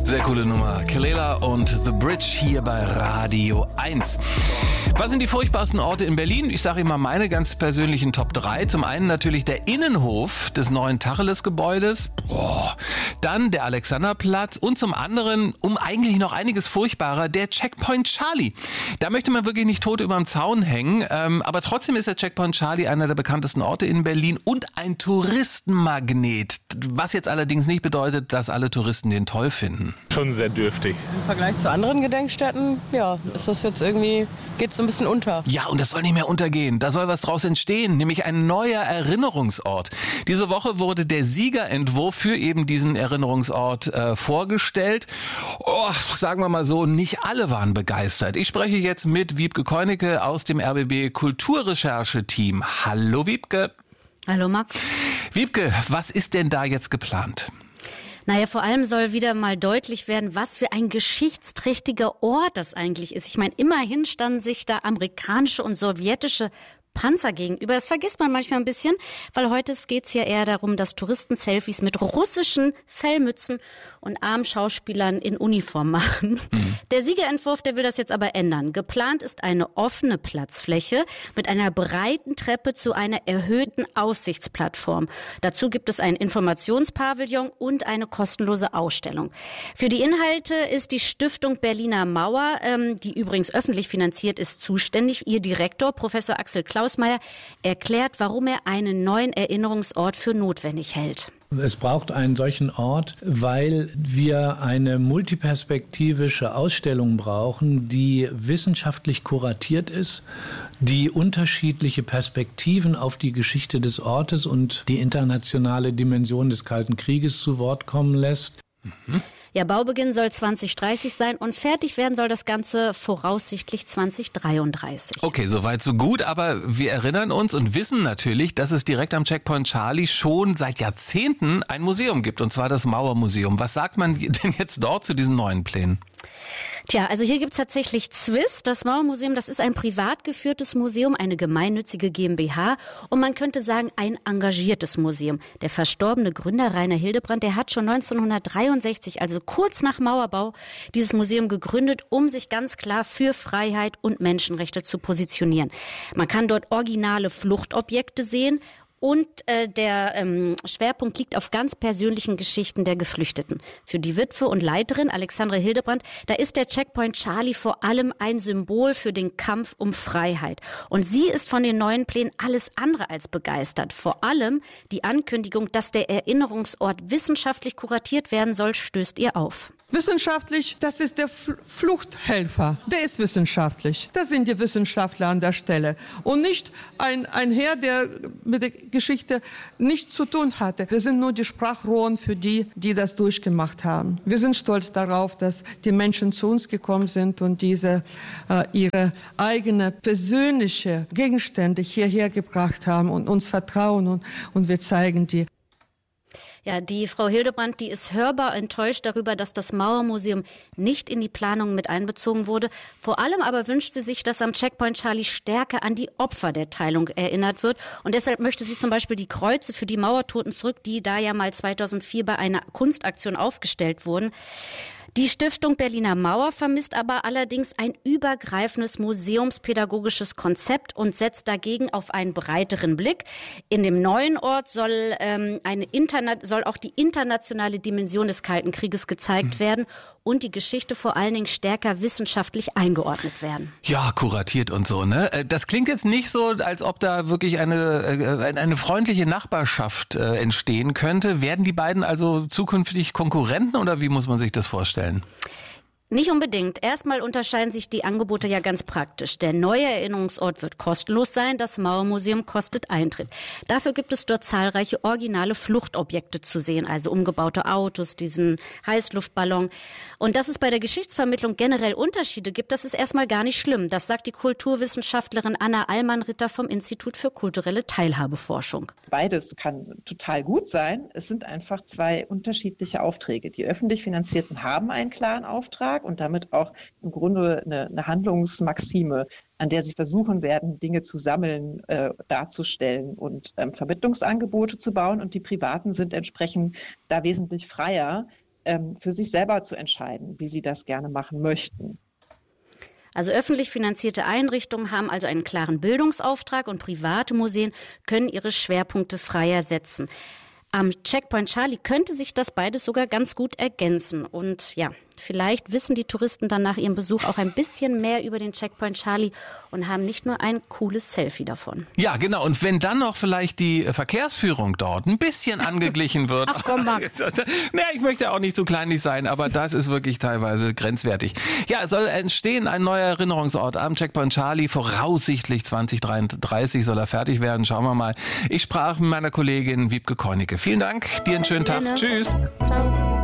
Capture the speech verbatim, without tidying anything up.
Sehr coole Nummer. Kelela und The Bridge hier bei Radio eins. Was sind die furchtbarsten Orte in Berlin? Ich sage immer meine ganz persönlichen Top drei. Zum einen natürlich der Innenhof des neuen Tacheles-Gebäudes. Boah. Dann der Alexanderplatz und zum anderen, um eigentlich noch einiges furchtbarer, der Checkpoint Charlie. Da möchte man wirklich nicht tot überm Zaun hängen, ähm, aber trotzdem ist der Checkpoint Charlie einer der bekanntesten Orte in Berlin und ein Touristenmagnet. Was jetzt allerdings nicht bedeutet, dass alle Touristen den toll finden. Schon sehr dürftig. Im Vergleich zu anderen Gedenkstätten, ja, ist das jetzt irgendwie, geht es so ein bisschen unter. Ja, und das soll nicht mehr untergehen. Da soll was draus entstehen, nämlich ein neuer Erinnerungsort. Diese Woche wurde der Siegerentwurf für eben diesen Erinnerungsort äh, vorgestellt. Oh, sagen wir mal so, nicht alle waren begeistert. Ich spreche jetzt mit Wiebke Keunicke aus dem R B B Kulturrecherche-Team. Hallo Wiebke. Hallo Max. Wiebke, was ist denn da jetzt geplant? Naja, vor allem soll wieder mal deutlich werden, was für ein geschichtsträchtiger Ort das eigentlich ist. Ich meine, immerhin standen sich da amerikanische und sowjetische Panzer gegenüber. Das vergisst man manchmal ein bisschen, weil heute geht es ja eher darum, dass Touristen Selfies mit russischen Fellmützen und armen Schauspielern in Uniform machen. Mhm. Der Siegerentwurf, der will das jetzt aber ändern. Geplant ist eine offene Platzfläche mit einer breiten Treppe zu einer erhöhten Aussichtsplattform. Dazu gibt es ein Informationspavillon und eine kostenlose Ausstellung. Für die Inhalte ist die Stiftung Berliner Mauer, ähm, die übrigens öffentlich finanziert ist, zuständig. Ihr Direktor, Professor Axel Klausmeier, erklärt, warum er einen neuen Erinnerungsort für notwendig hält. Es braucht einen solchen Ort, weil wir eine multiperspektivische Ausstellung brauchen, die wissenschaftlich kuratiert ist, die unterschiedliche Perspektiven auf die Geschichte des Ortes und die internationale Dimension des Kalten Krieges zu Wort kommen lässt. Mhm. Ja, Baubeginn soll zwanzig dreißig sein und fertig werden soll das Ganze voraussichtlich zwanzig dreiunddreißig. Okay, soweit so gut, aber wir erinnern uns und wissen natürlich, dass es direkt am Checkpoint Charlie schon seit Jahrzehnten ein Museum gibt, und zwar das Mauermuseum. Was sagt man denn jetzt dort zu diesen neuen Plänen? Tja, also hier gibt's tatsächlich Zwiss. Das Mauermuseum, das ist ein privat geführtes Museum, eine gemeinnützige GmbH und man könnte sagen, ein engagiertes Museum. Der verstorbene Gründer Rainer Hildebrand, der hat schon neunzehnhundertdreiundsechzig, also kurz nach Mauerbau, dieses Museum gegründet, um sich ganz klar für Freiheit und Menschenrechte zu positionieren. Man kann dort originale Fluchtobjekte sehen. Und äh, der ähm, Schwerpunkt liegt auf ganz persönlichen Geschichten der Geflüchteten. Für die Witwe und Leiterin Alexandra Hildebrand, da ist der Checkpoint Charlie vor allem ein Symbol für den Kampf um Freiheit. Und sie ist von den neuen Plänen alles andere als begeistert. Vor allem die Ankündigung, dass der Erinnerungsort wissenschaftlich kuratiert werden soll, stößt ihr auf. Wissenschaftlich, das ist der Fl- Fluchthelfer. Der ist wissenschaftlich. Das sind die Wissenschaftler an der Stelle. Und nicht ein, ein Herr, der mit der Geschichte nichts zu tun hatte. Wir sind nur die Sprachrohren für die, die das durchgemacht haben. Wir sind stolz darauf, dass die Menschen zu uns gekommen sind und diese äh, ihre eigene persönliche Gegenstände hierher gebracht haben und uns vertrauen und, und wir zeigen die. Ja, die Frau Hildebrand, die ist hörbar enttäuscht darüber, dass das Mauermuseum nicht in die Planung mit einbezogen wurde. Vor allem aber wünscht sie sich, dass am Checkpoint Charlie stärker an die Opfer der Teilung erinnert wird. Und deshalb möchte sie zum Beispiel die Kreuze für die Mauertoten zurück, die da ja mal zweitausendvier bei einer Kunstaktion aufgestellt wurden. Die Stiftung Berliner Mauer vermisst aber allerdings ein übergreifendes museumspädagogisches Konzept und setzt dagegen auf einen breiteren Blick. In dem neuen Ort soll, ähm, eine Interna- soll auch die internationale Dimension des Kalten Krieges gezeigt mhm. werden und die Geschichte vor allen Dingen stärker wissenschaftlich eingeordnet werden. Ja, kuratiert und so, ne? Das klingt jetzt nicht so, als ob da wirklich eine, eine freundliche Nachbarschaft entstehen könnte. Werden die beiden also zukünftig Konkurrenten oder wie muss man sich das vorstellen? Nicht unbedingt. Erstmal unterscheiden sich die Angebote ja ganz praktisch. Der neue Erinnerungsort wird kostenlos sein, das Mauermuseum kostet Eintritt. Dafür gibt es dort zahlreiche originale Fluchtobjekte zu sehen, also umgebaute Autos, diesen Heißluftballon. Und dass es bei der Geschichtsvermittlung generell Unterschiede gibt, das ist erstmal gar nicht schlimm. Das sagt die Kulturwissenschaftlerin Anna Allmann-Ritter vom Institut für kulturelle Teilhabeforschung. Beides kann total gut sein. Es sind einfach zwei unterschiedliche Aufträge. Die öffentlich Finanzierten haben einen klaren Auftrag und damit auch im Grunde eine, eine Handlungsmaxime, an der sie versuchen werden, Dinge zu sammeln, äh, darzustellen und ähm, Vermittlungsangebote zu bauen. Und die Privaten sind entsprechend da wesentlich freier, ähm, für sich selber zu entscheiden, wie sie das gerne machen möchten. Also öffentlich finanzierte Einrichtungen haben also einen klaren Bildungsauftrag und private Museen können ihre Schwerpunkte freier setzen. Am Checkpoint Charlie könnte sich das beides sogar ganz gut ergänzen. Und ja, vielleicht wissen die Touristen dann nach ihrem Besuch auch ein bisschen mehr über den Checkpoint Charlie und haben nicht nur ein cooles Selfie davon. Ja, genau. Und wenn dann noch vielleicht die Verkehrsführung dort ein bisschen angeglichen wird. Ach komm, Max. Naja, ich möchte auch nicht so kleinlich sein, aber das ist wirklich teilweise grenzwertig. Ja, es soll entstehen ein neuer Erinnerungsort am Checkpoint Charlie. Voraussichtlich zwanzig dreiunddreißig soll er fertig werden. Schauen wir mal. Ich sprach mit meiner Kollegin Wiebke Koinecke. Vielen Dank. Dir einen schönen Tag. Gerne. Tschüss. Ciao.